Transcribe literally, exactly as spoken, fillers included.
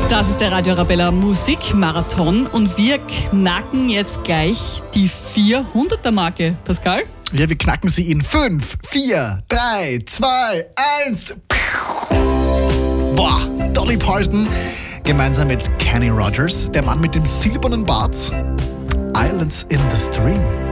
Das ist der Radio Arabella Musikmarathon und wir knacken jetzt gleich die vierhunderter-Marke. Pascal? Ja, wir knacken sie in fünf, vier, drei, zwei, eins. Boah, Dolly Parton gemeinsam mit Kenny Rogers, der Mann mit dem silbernen Bart. Islands in the Stream.